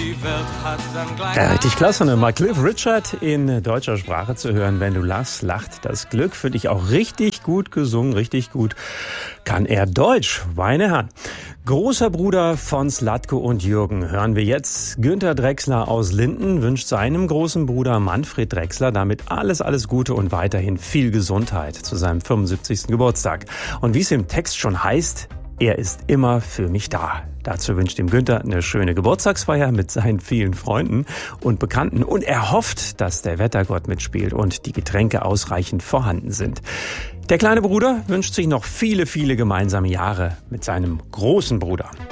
Ja, richtig klasse, ne? Mal Cliff Richard in deutscher Sprache zu hören. Wenn du lachst, lacht das Glück. Für dich auch richtig gut gesungen, richtig gut kann er Deutsch. Meine Herren. Großer Bruder von Zlatko und Jürgen hören wir jetzt. Günter Drexler aus Linden wünscht seinem großen Bruder Manfred Drexler damit alles Gute und weiterhin viel Gesundheit zu seinem 75. Geburtstag. Und wie es im Text schon heißt, er ist immer für mich da. Dazu wünscht ihm Günther eine schöne Geburtstagsfeier mit seinen vielen Freunden und Bekannten. Und er hofft, dass der Wettergott mitspielt und die Getränke ausreichend vorhanden sind. Der kleine Bruder wünscht sich noch viele gemeinsame Jahre mit seinem großen Bruder.